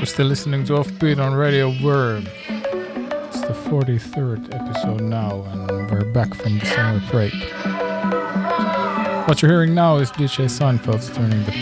Still listening to Offbeat on Radio Worm. It's the 43rd episode now, and we're back from the summer break. What you're hearing now is DJ Seinfeld's Turning the